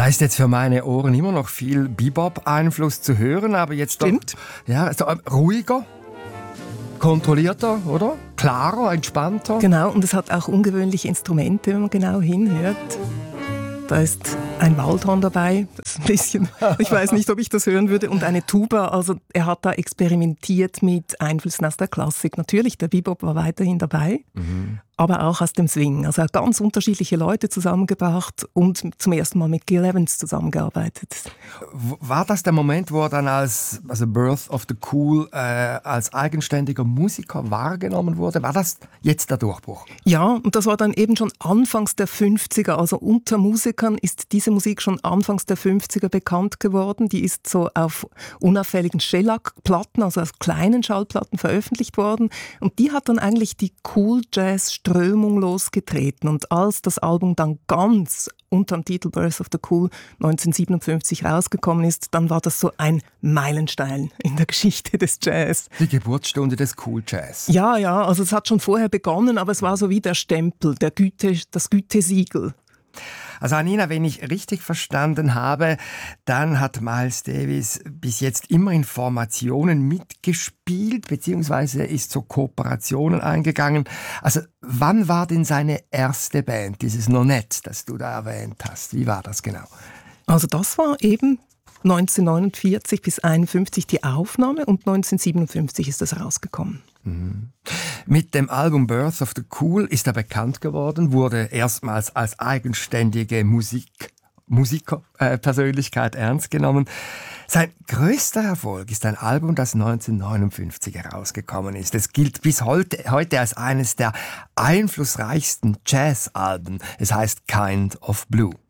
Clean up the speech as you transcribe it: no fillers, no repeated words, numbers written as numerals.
Da ist jetzt für meine Ohren immer noch viel Bebop-Einfluss zu hören, aber jetzt doch, ja, so ruhiger, kontrollierter, oder? Klarer, entspannter. Genau, und es hat auch ungewöhnliche Instrumente, wenn man genau hinhört. Da ist ein Waldhorn dabei, das ist ein bisschen, ich weiß nicht, ob ich das hören würde, und eine Tuba. Also er hat da experimentiert mit Einflüssen aus der Klassik. Natürlich, der Bebop war weiterhin dabei, aber auch aus dem Swing. Also er hat ganz unterschiedliche Leute zusammengebracht und zum ersten Mal mit Gil Evans zusammengearbeitet. War das der Moment, wo er dann als Birth of the Cool als eigenständiger Musiker wahrgenommen wurde? War das jetzt der Durchbruch? Ja, und das war dann eben schon anfangs der 50er. Also unter Musikern ist diese Musik schon anfangs der 50er bekannt geworden. Die ist so auf unauffälligen Shellac-Platten, also auf kleinen Schallplatten veröffentlicht worden. Und die hat dann eigentlich die Cool-Jazz-Strömung losgetreten. Und als das Album dann ganz unter dem Titel Birth of the Cool 1957 rausgekommen ist, dann war das so ein Meilenstein in der Geschichte des Jazz. Die Geburtsstunde des Cool Jazz. Ja, also es hat schon vorher begonnen, aber es war so wie der Stempel, das Gütesiegel. Also Anina, wenn ich richtig verstanden habe, dann hat Miles Davis bis jetzt immer in Formationen mitgespielt, beziehungsweise ist so Kooperationen eingegangen. Also wann war denn seine erste Band, dieses Nonet, das du da erwähnt hast? Wie war das genau? Also das war eben 1949 bis 1951 die Aufnahme und 1957 ist das rausgekommen. Mit dem Album Birth of the Cool ist er bekannt geworden, wurde erstmals als eigenständige Musikerpersönlichkeit ernst genommen. Sein größter Erfolg ist ein Album, das 1959 herausgekommen ist. Es gilt bis heute als eines der einflussreichsten Jazzalben. Es heißt Kind of Blue.